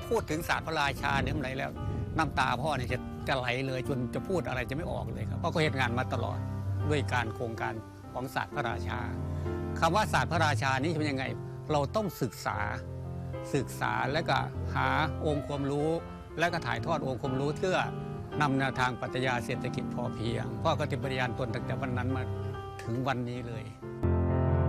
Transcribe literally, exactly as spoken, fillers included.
พูดถึงศาสตร์พระราชาเนี่ยเมื่อไหร่แล้วน้ำตาพ่อเนี่ยจะจะไหลเลยจนจะพูดอะไรจะไม่ออกเลยครับเพราะก็เห็นงานมาตลอดด้วยการโครงการของศาสตร์พระราชาคำว่าศาสตร์พระราชานี้เป็นยังไงเราต้องศึกษาศึกษาแล้วก็หาองค์ความรู้แล้วก็ถ่ายทอดองค์ความรู้เพื่อนำแนวทางปรัชญาเศรษฐกิจพอเพียงพ่อก็ติดปฏิญาณตนตั้งแต่วันนั้นมาถึงวันนี้เลย